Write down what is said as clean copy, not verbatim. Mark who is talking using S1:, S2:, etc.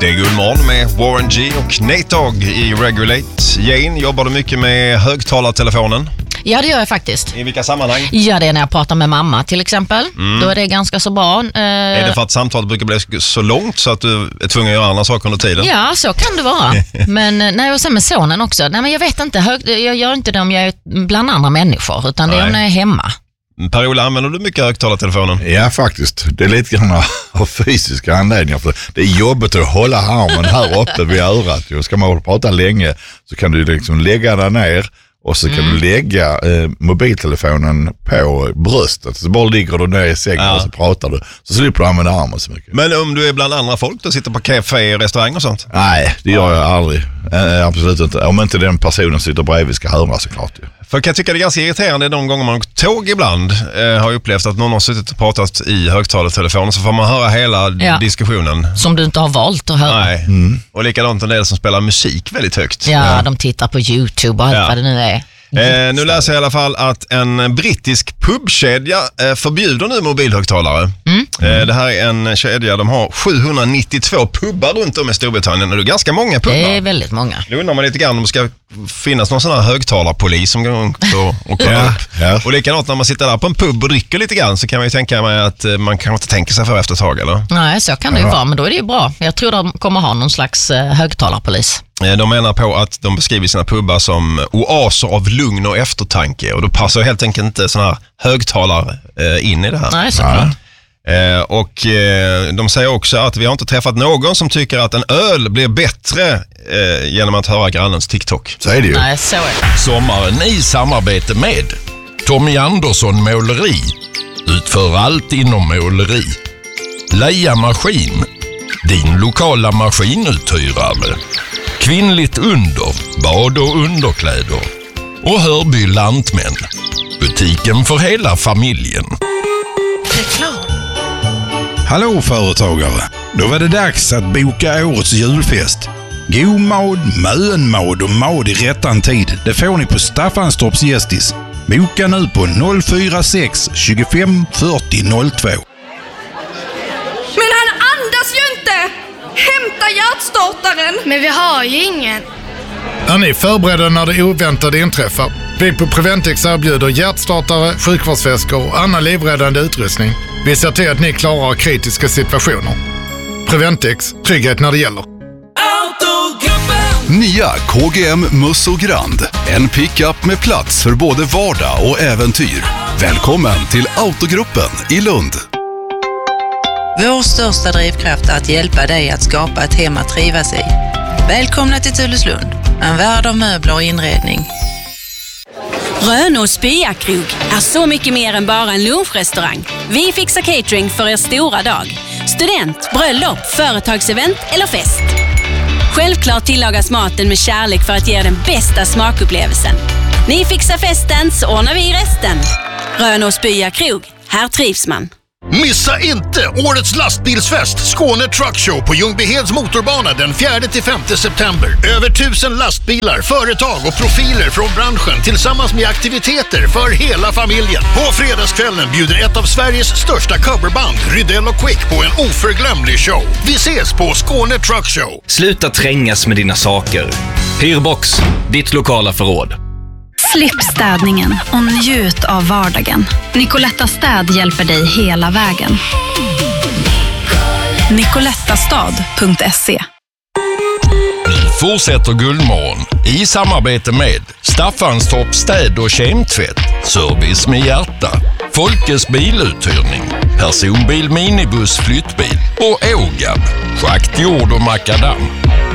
S1: Det är Guldmorgon med Warren G och Nate Dogg i Regulate. Jane, jobbar du mycket med högtalartelefonen?
S2: Ja, det gör jag faktiskt.
S1: I vilka sammanhang?
S2: Ja, det är när jag pratar med mamma till exempel. Då är det ganska så bra.
S1: Är det för att samtalet brukar bli så långt så att du är tvungen att göra andra saker under tiden?
S2: Ja, så kan det vara. Men nej, och sen med sonen också. Nej, men jag vet inte. Jag gör inte det om jag är bland andra människor, utan det är om jag är hemma.
S1: Per-Ola, använder du mycket högtalartelefonen?
S3: Ja, faktiskt. Det är lite grann av fysiska anledningar. För det är jobbigt att hålla armen här uppe vid örat. Ska man prata länge så kan du liksom lägga den ner och så kan du lägga mobiltelefonen på bröstet. Så bara ligger du ner i sängen och så pratar du. Så slipper du använda armen så mycket. Men
S1: om du är bland andra folk, du sitter på café, restaurang och sånt?
S3: Nej, det gör jag aldrig. Absolut inte. Om inte den personen sitter bredvid ska höra såklart.
S1: För jag kan tycka det är ganska irriterande de gånger man tåg ibland har upplevt att någon har suttit och pratat i högtalartelefonen, så får man höra hela diskussionen.
S2: Som du inte har valt att höra.
S1: Nej. Och likadant en del som spelar musik väldigt högt.
S2: Ja, de tittar på YouTube och allt vad det nu är.
S1: Nu läser jag i alla fall att en brittisk pubkedja förbjuder nu mobilhögtalare. Det här är en kedja, de har 792 pubbar runt om i Storbritannien, och det är ganska många pubbar.
S2: Det är väldigt många.
S1: Nu undrar man lite grann om det ska finnas någon sån här högtalarpolis som går och kollar upp. Ja. Och likadant när man sitter där på en pub och dricker lite grann, så kan man ju tänka mig att man kanske inte tänker sig för efter ett tag, eller?
S2: Nej, så kan det ju vara, men då är det ju bra. Jag tror de kommer ha någon slags högtalarpolis.
S1: De menar på att de beskriver sina pubbar som oaser av lugn och eftertanke, och då passar helt enkelt inte såna här högtalare in i det här.
S2: Nej, såklart.
S1: Och de säger också att vi har inte träffat någon som tycker att en öl blir bättre genom att höra grannens TikTok.
S3: Så är det ju.
S2: Nej, så är det.
S4: Sommaren i samarbete med Tommy Andersson Måleri. Utför allt inom måleri. Leia Maskin. Din lokala maskinuthyrare. Kvinnligt under, bad och underkläder. Och Hörby Lantmän. Butiken för hela familjen.
S5: Hallå företagare, då var det dags att boka årets julfest. God mad, mönmad och mad i rättan tid. Det får ni på Staffanstorps Gästis. Boka nu på 046 25 40 02.
S6: Men han andas ju inte! Hämta hjärtstartaren!
S7: Men vi har ju ingen.
S8: Är ni förberedda när det oväntade inträffar? Vi på Preventix erbjuder hjärtstartare, sjukvårdsväskor och annan livräddande utrustning. Vi ser till att ni klarar kritiska situationer. Preventix, trygghet när det gäller.
S9: Nya KGM Musso Grand. En pickup med plats för både vardag och äventyr. Välkommen till Autogruppen i Lund.
S10: Vår största drivkraft är att hjälpa dig att skapa ett hem att trivas i. Välkomna till Tulleslund, en värld av möbler och inredning.
S11: Rönås Byakrog är så mycket mer än bara en lunchrestaurang. Vi fixar catering för er stora dag. Student, bröllop, företagsevent eller fest. Självklart tillagas maten med kärlek för att ge den bästa smakupplevelsen. Ni fixar festen så ordnar vi resten. Rönås Byakrog, här trivs man.
S12: Missa inte årets lastbilsfest Skåne Truck Show på Ljungbyheds motorbana den 4-5 september. Över 1000 lastbilar, företag och profiler från branschen tillsammans med aktiviteter för hela familjen. På fredagskvällen bjuder ett av Sveriges största coverband, Rydell och Quick, på en oförglömlig show. Vi ses på Skåne Truck Show.
S13: Sluta trängas med dina saker. Hyrbox, ditt lokala förråd.
S14: Slipp städningen och njut av vardagen. Nicoletta Städ hjälper dig hela vägen. nicolettastad.se.
S4: Fortsätter Guldmorgon i samarbete med Staffanstorps städ- och kemtvätt, service med hjärta, Folkes biluthyrning, personbil, minibuss, flyttbil och Ågab, schakt, jord och makadam.